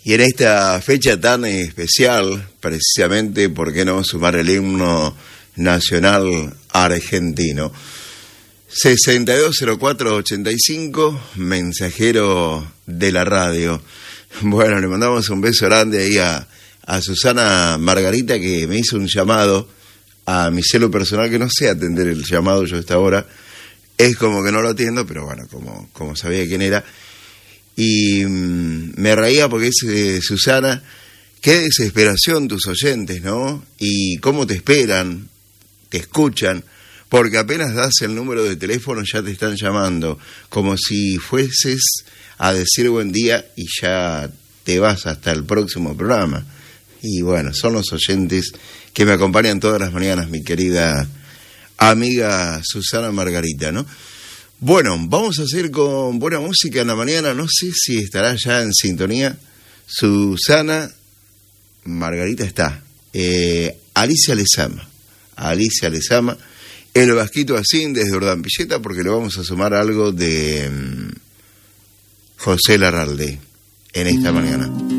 Y en esta fecha tan especial, precisamente, ¿por qué no sumar el himno nacional argentino? 620485, mensajero de la radio. Bueno, le mandamos un beso grande ahí a Susana Margarita, que me hizo un llamado a mi celu personal, que no sé atender el llamado yo a esta hora. Es como que no lo atiendo, pero bueno, como sabía quién era. Y me reía porque es Susana, qué desesperación tus oyentes, ¿no? Y cómo te esperan, te escuchan, porque apenas das el número de teléfono ya te están llamando, como si fueses a decir buen día y ya te vas hasta el próximo programa. Y bueno, son los oyentes que me acompañan todas las mañanas, mi querida amiga Susana Margarita, ¿no? Bueno, vamos a seguir con buena música en la mañana. No sé si estará ya en sintonía. Susana Margarita está. Alicia Lezama. El Vasquito Asín desde Urdampilleta, porque le vamos a sumar algo de José Larralde en esta mañana.